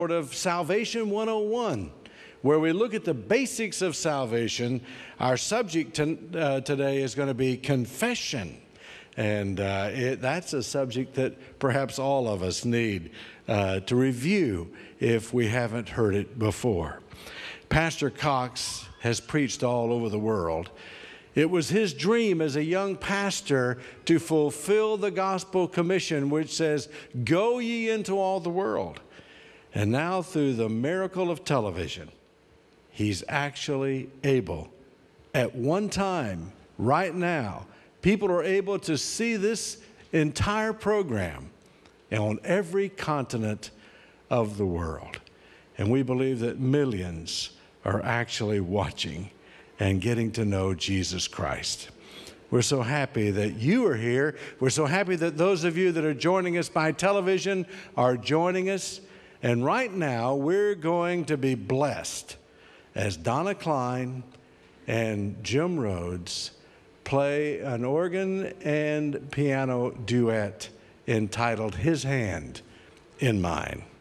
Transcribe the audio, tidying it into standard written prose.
of Salvation 101, where we look at the basics of salvation. Our subject today is going to be confession. And that's a subject that perhaps all of us need to review if we haven't heard it before. Pastor Cox has preached all over the world. It was his dream as a young pastor to fulfill the gospel commission, which says, "Go ye into all the world." And now through the miracle of television, he's actually able, at one time, right now, people are able to see this entire program on every continent of the world. And we believe that millions are actually watching and getting to know Jesus Christ. We're so happy that you are here. We're so happy that those of you that are joining us by television are joining us. And right now, we're going to be blessed as Donna Klein and Jim Rhodes play an organ and piano duet entitled "His Hand in Mine."